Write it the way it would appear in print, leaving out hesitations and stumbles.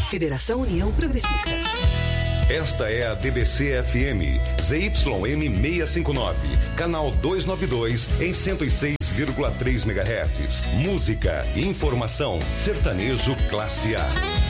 Federação União Progressista. Esta é a DBC-FM, ZYM 659, canal 292, em 106,3 MHz. Música, informação, sertanejo classe A.